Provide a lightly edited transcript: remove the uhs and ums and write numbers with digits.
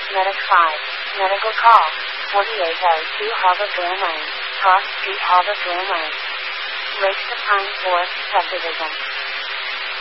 Medic 5, medical call, 4802 Harbor Glen Lane, Cross Street, Harbor Glen Lane. Lakes of Pine Forest Subdivision.